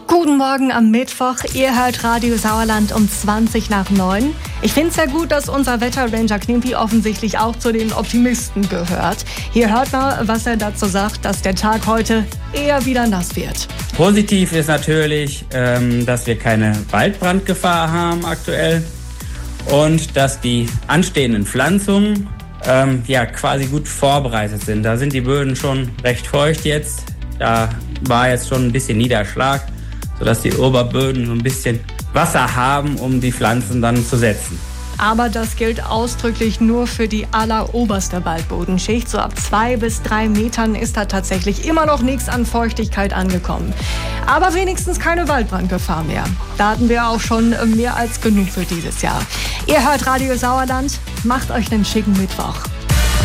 Guten Morgen am Mittwoch. Ihr hört Radio Sauerland um 20:20. Ich finde es sehr gut, dass unser Wetterranger Knimpi offensichtlich auch zu den Optimisten gehört. Hier hört man, was er dazu sagt, dass der Tag heute eher wieder nass wird. Positiv ist natürlich, dass wir keine Waldbrandgefahr haben aktuell und dass die anstehenden Pflanzungen quasi gut vorbereitet sind. Da sind die Böden schon recht feucht jetzt. Da war jetzt schon ein bisschen Niederschlag, sodass die Oberböden so ein bisschen Wasser haben, um die Pflanzen dann zu setzen. Aber das gilt ausdrücklich nur für die alleroberste Waldbodenschicht. So ab 2 bis 3 Metern ist da tatsächlich immer noch nichts an Feuchtigkeit angekommen. Aber wenigstens keine Waldbrandgefahr mehr. Da hatten wir auch schon mehr als genug für dieses Jahr. Ihr hört Radio Sauerland. Macht euch einen schicken Mittwoch.